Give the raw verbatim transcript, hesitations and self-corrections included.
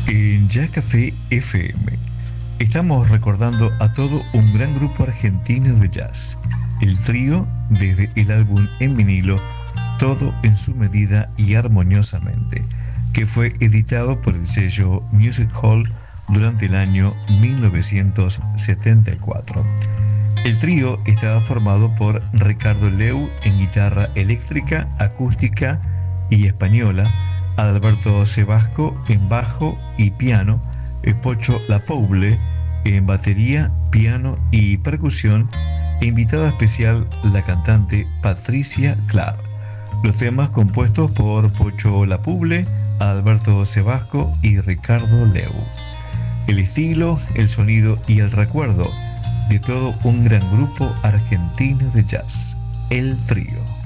En Jazz Café F M estamos recordando a todo un gran grupo argentino de jazz, el trío, desde el álbum en vinilo Todo en su medida y armoniosamente, que fue editado por el sello Music Hall durante el año mil novecientos setenta y cuatro. El trío estaba formado por Ricardo Leu en guitarra eléctrica, acústica y española, Adalberto Sebasco en bajo y piano, Pocho Lapoule en batería, piano y percusión, e invitada especial la cantante Patricia Clark. Los temas compuestos por Pocho Lapoule, Adalberto Sebasco y Ricardo Leu. El estilo, el sonido y el recuerdo de todo un gran grupo argentino de jazz, el trío.